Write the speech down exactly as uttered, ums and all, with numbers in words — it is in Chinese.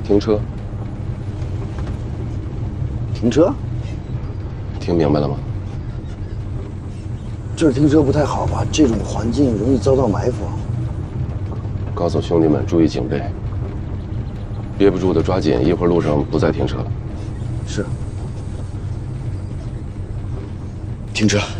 停车。 停车？ 听明白了吗？ 这儿停车不太好吧？这种环境容易遭到埋伏。 告诉兄弟们注意警备，憋不住的抓紧，一会儿路上不再停车了。 是。停车。